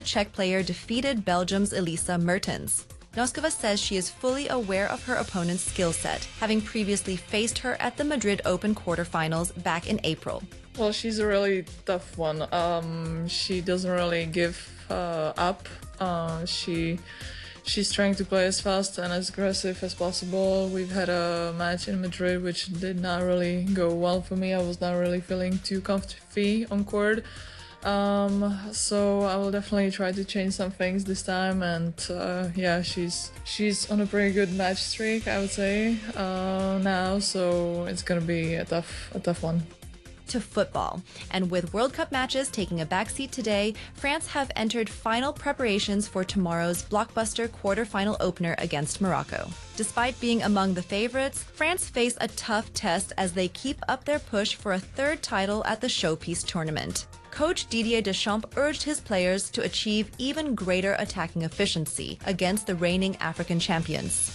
Czech player defeated Belgium's Elisa Mertens. Noskova says she is fully aware of her opponent's skill set, having previously faced her at the Madrid Open quarterfinals back in April. Well, she's a really tough one. She doesn't really give up. She's trying to play as fast and as aggressive as possible. We've had a match in Madrid which did not really go well for me. I was not really feeling too comfy on court. So I will definitely try to change some things this time, and yeah, she's on a pretty good match streak, I would say, now, so it's gonna be a tough one. To football. And with World Cup matches taking a backseat today, France have entered final preparations for tomorrow's blockbuster quarterfinal opener against Morocco. Despite being among the favorites, France face a tough test as they keep up their push for a third title at the Showpiece tournament. Coach Didier Deschamps urged his players to achieve even greater attacking efficiency against the reigning African champions.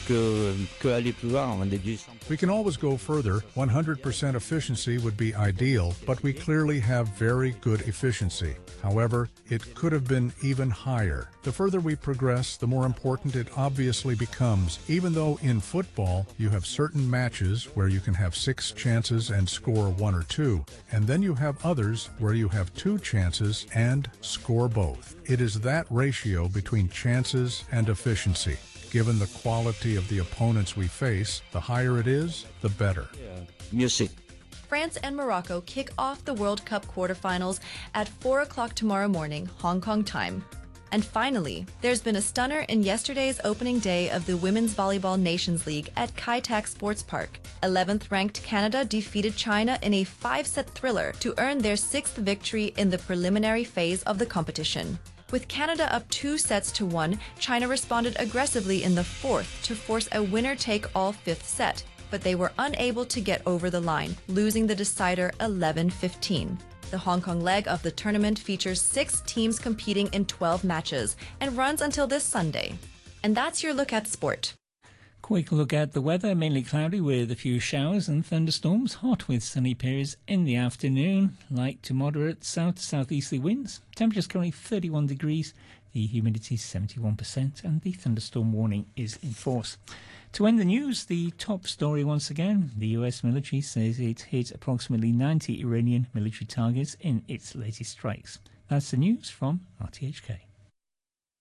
We can always go further. 100% efficiency would be ideal, but we clearly have very good efficiency. However, it could have been even higher. The further we progress, the more important it obviously becomes, even though in football you have certain matches where you can have 6 chances and score 1 or 2, and then you have others where you have 2 chances and score both. It is that ratio between chances and efficiency. Given the quality of the opponents we face, the higher it is, the better. Music. France and Morocco kick off the World Cup quarterfinals at 4 o'clock tomorrow morning, Hong Kong time. And finally, there's been a stunner in yesterday's opening day of the Women's Volleyball Nations League at Kai Tak Sports Park. 11th ranked Canada defeated China in a 5-set thriller to earn their 6th victory in the preliminary phase of the competition. With Canada up 2-1, China responded aggressively in the 4th to force a winner-take-all 5th set, but they were unable to get over the line, losing the decider 11-15. The Hong Kong leg of the tournament features 6 teams competing in 12 matches and runs until this Sunday. And that's your look at sport. Quick look at the weather, mainly cloudy with a few showers and thunderstorms, hot with sunny periods in the afternoon, light to moderate south-southeasterly winds. Temperatures currently 31 degrees, the humidity is 71% and the thunderstorm warning is in force. To end the news, the top story once again, the US military says it hit approximately 90 Iranian military targets in its latest strikes. That's the news from RTHK.